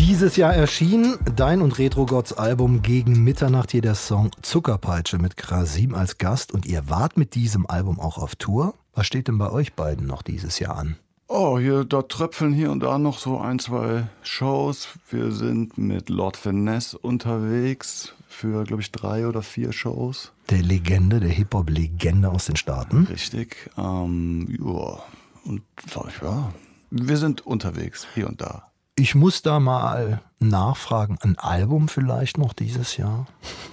Dieses Jahr erschien Dein und Retro Gods Album Gegen Mitternacht, hier der Song Zuckerpeitsche mit Krasim als Gast. Und ihr wart mit diesem Album auch auf Tour. Was steht denn bei euch beiden noch dieses Jahr an? Oh, da tröpfeln hier und da noch so 1, 2 Shows. Wir sind mit Lord Finesse unterwegs für, glaube ich, 3 oder 4 Shows. Der Hip-Hop-Legende aus den Staaten. Richtig. Ja. Und ja, wir sind unterwegs, hier und da. Ich muss da mal nachfragen, ein Album vielleicht noch dieses Jahr?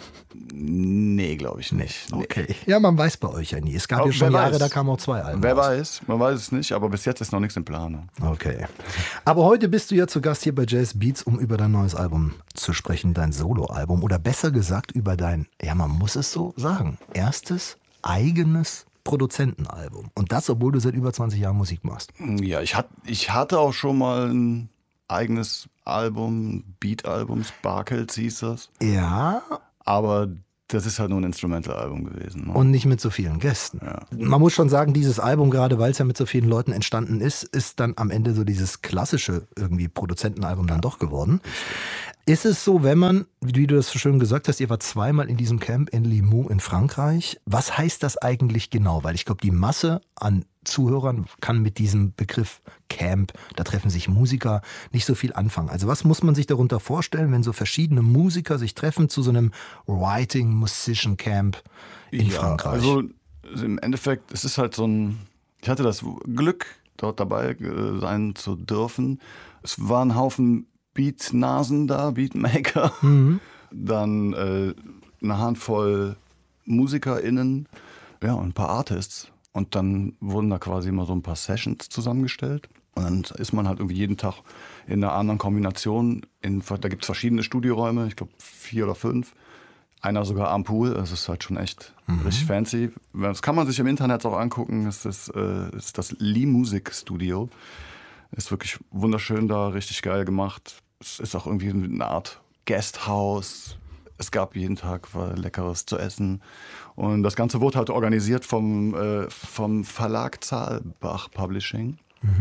Nee, glaube ich nicht. Nee. Okay. Ja, man weiß bei euch ja nie. Es gab ja schon Jahre, da kamen auch 2 Alben Wer raus. weiß, man weiß es nicht, aber bis jetzt ist noch nichts in Planung. Okay. Aber heute bist du ja zu Gast hier bei Jazz Beats, um über dein neues Album zu sprechen, dein Soloalbum. Oder besser gesagt über dein, ja man muss es so sagen, erstes eigenes Produzentenalbum. Und das, obwohl du seit über 20 Jahren Musik machst. Ja, ich hatte auch schon mal ein eigenes Album, Beat-Album, Sparkles hieß das. Ja. Aber das ist halt nur ein Instrumental-Album gewesen. Ne? Und nicht mit so vielen Gästen. Ja. Man muss schon sagen, dieses Album, gerade weil es ja mit so vielen Leuten entstanden ist dann am Ende so dieses klassische irgendwie Produzentenalbum dann doch geworden. Ist es so, wenn man, wie du das so schön gesagt hast, ihr wart 2-mal in diesem Camp in Limoux in Frankreich. Was heißt das eigentlich genau? Weil ich glaube, die Masse an Zuhörern kann mit diesem Begriff Camp, da treffen sich Musiker, nicht so viel anfangen. Also was muss man sich darunter vorstellen, wenn so verschiedene Musiker sich treffen zu so einem Writing Musician Camp in Frankreich? Also im Endeffekt, es ist halt so ein, ich hatte das Glück, dort dabei sein zu dürfen. Es waren ein Haufen Beatnasen da, Beatmaker, dann eine Handvoll MusikerInnen, ja, und ein paar Artists. Und dann wurden da quasi immer so ein paar Sessions zusammengestellt. Und dann ist man halt irgendwie jeden Tag in einer anderen Kombination. Da gibt es verschiedene Studioräume, ich glaube 4 oder 5. Einer sogar am Pool, das ist halt schon echt richtig fancy. Das kann man sich im Internet auch angucken. Das ist das Lee Music Studio. Ist wirklich wunderschön da, richtig geil gemacht. Es ist auch irgendwie eine Art Guesthouse. Es gab jeden Tag Leckeres zu essen. Und das Ganze wurde halt organisiert vom Verlag Zahlbach Publishing.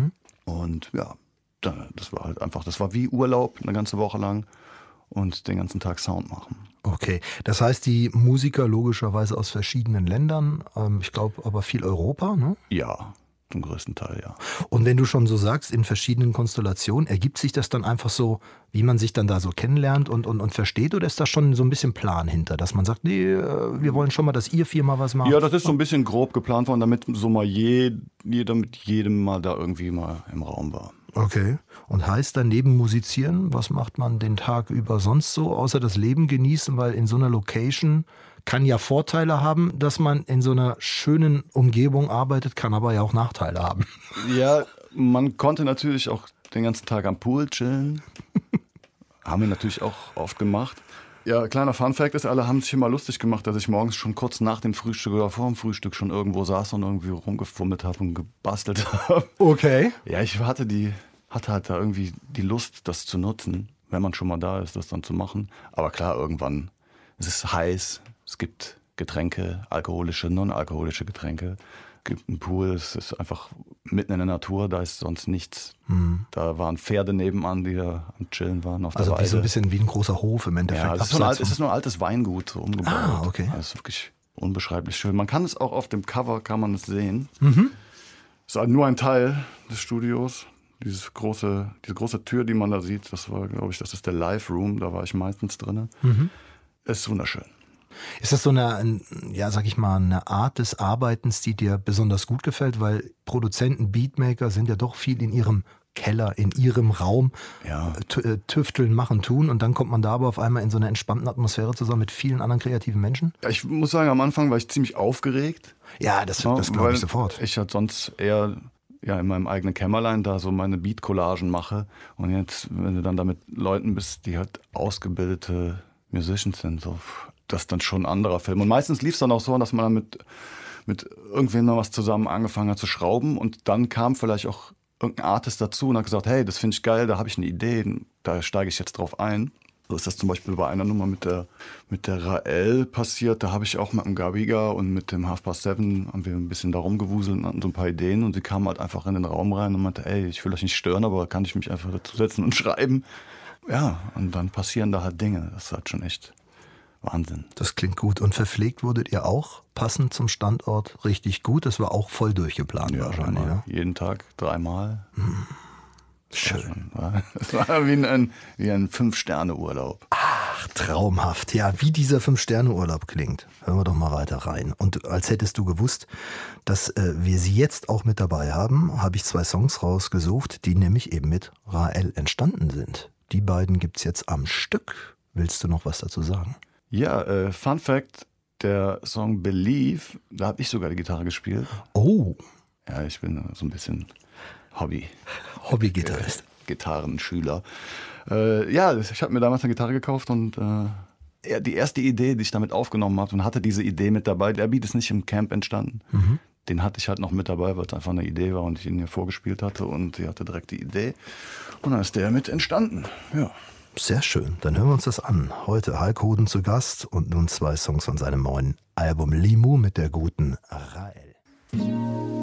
Und ja, das war halt einfach, das war wie Urlaub eine ganze Woche lang und den ganzen Tag Sound machen. Okay, das heißt, die Musiker logischerweise aus verschiedenen Ländern, ich glaube aber viel Europa, ne? Ja, zum größten Teil, ja. Und wenn du schon so sagst, in verschiedenen Konstellationen, ergibt sich das dann einfach so, wie man sich dann da so kennenlernt und versteht? Oder ist da schon so ein bisschen Plan hinter, dass man sagt, nee, wir wollen schon mal, dass ihr 4 mal was macht? Ja, das ist so ein bisschen grob geplant worden, damit so mal jeder mit jedem mal da irgendwie mal im Raum war. Okay. Und heißt dann neben Musizieren, was macht man den Tag über sonst so, außer das Leben genießen? Weil in so einer Location kann ja Vorteile haben, dass man in so einer schönen Umgebung arbeitet, kann aber ja auch Nachteile haben. Ja, man konnte natürlich auch den ganzen Tag am Pool chillen. Haben wir natürlich auch oft gemacht. Ja, kleiner Funfact ist, alle haben sich immer lustig gemacht, dass ich morgens schon kurz nach dem Frühstück oder vor dem Frühstück schon irgendwo saß und irgendwie rumgefummelt habe und gebastelt habe. Okay. Ja, ich hatte halt da irgendwie die Lust, das zu nutzen, wenn man schon mal da ist, das dann zu machen. Aber klar, irgendwann, es ist heiß, es gibt Getränke, alkoholische, non-alkoholische Getränke. Es gibt einen Pool, es ist einfach mitten in der Natur, da ist sonst nichts. Da waren Pferde nebenan, die da am Chillen waren. Auf Also der wie so ein Weide. bisschen wie ein großer Hof im Endeffekt. Ja, es ist nur ein altes Weingut so umgebaut. Ah, okay. Das ist wirklich unbeschreiblich schön. Man kann es auch auf dem Cover, kann man es sehen. Es ist halt nur ein Teil des Studios. Diese große Tür, die man da sieht, das war, glaube ich, das ist der Live Room, da war ich meistens drin. Es ist wunderschön. Ist das so eine, ja, sag ich mal, eine Art des Arbeitens, die dir besonders gut gefällt? Weil Produzenten, Beatmaker sind ja doch viel in ihrem Keller, in ihrem Raum, Ja. Tüfteln, machen, tun. Und dann kommt man da aber auf einmal in so einer entspannten Atmosphäre zusammen mit vielen anderen kreativen Menschen? Ja, ich muss sagen, am Anfang war ich ziemlich aufgeregt. Ja, das Ja, glaube weil ich sofort. Ich halt sonst eher in meinem eigenen Kämmerlein da so meine Beat-Collagen mache. Und jetzt, wenn du dann da mit Leuten bist, die halt ausgebildete Musicians sind, so, das ist dann schon ein anderer Film. Und meistens lief es dann auch so, dass man dann mit irgendwem noch was zusammen angefangen hat zu schrauben. Und dann kam vielleicht auch irgendein Artist dazu und hat gesagt, hey, das finde ich geil, da habe ich eine Idee, da steige ich jetzt drauf ein. So ist das zum Beispiel bei einer Nummer mit der Rael passiert. Da habe ich auch mit dem Gabiga und mit dem Half Past Seven haben wir ein bisschen da rumgewuselt und hatten so ein paar Ideen. Und sie kam halt einfach in den Raum rein und meinte, ey, ich will euch nicht stören, aber kann ich mich einfach dazusetzen und schreiben? Ja, und dann passieren da halt Dinge. Das ist halt schon echt Wahnsinn. Das klingt gut. Und verpflegt wurdet ihr auch passend zum Standort richtig gut? Das war auch voll durchgeplant wahrscheinlich. Ja? Jeden Tag 3-mal. Schön. Das war wie ein 5-Sterne-Urlaub. Ach, traumhaft. Ja, wie dieser 5-Sterne-Urlaub klingt. Hören wir doch mal weiter rein. Und als hättest du gewusst, dass wir sie jetzt auch mit dabei haben, habe ich 2 Songs rausgesucht, die nämlich eben mit Rael entstanden sind. Die beiden gibt's jetzt am Stück. Willst du noch was dazu sagen? Ja, Fun Fact, der Song Believe, da habe ich sogar die Gitarre gespielt. Oh. Ja, ich bin so ein bisschen Hobby-Gitarrist. Gitarrenschüler. Ja, ich habe mir damals eine Gitarre gekauft und die erste Idee, die ich damit aufgenommen habe, und hatte diese Idee mit dabei, der Beat ist nicht im Camp entstanden. Den hatte ich halt noch mit dabei, weil es einfach eine Idee war und ich ihn ihr vorgespielt hatte und sie hatte direkt die Idee. Und dann ist der mit entstanden. Ja. Sehr schön. Dann hören wir uns das an. Heute Hulk Hoden zu Gast und nun 2 Songs von seinem neuen Album Limu mit der guten Rael.